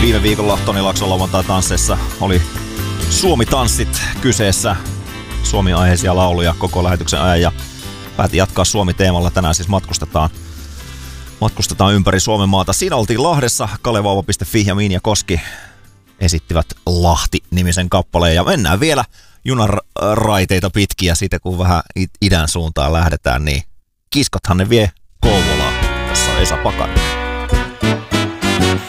Viime viikolla Toni Laakson lauantai-tansseissa oli Suomi-tanssit kyseessä. Suomi-aiheisia lauluja koko lähetyksen ajan ja päätin jatkaa Suomi-teemalla. Tänään siis matkustetaan ympäri Suomen maata. Siinä oltiin Lahdessa. Kalevauva.fi ja Minja Koski esittivät Lahti-nimisen kappaleen ja mennään vielä junan raiteita pitkin ja sitten kun vähän idän suuntaan lähdetään, niin kiskothan ne vie Kouvolaan. Tässä on Esa Pakarinen.